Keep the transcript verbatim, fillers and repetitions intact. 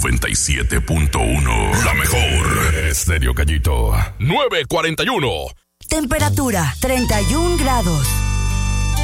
noventa y siete punto uno. La mejor. Estéreo Gallito. nueve cuarenta y uno. Temperatura treinta y un grados.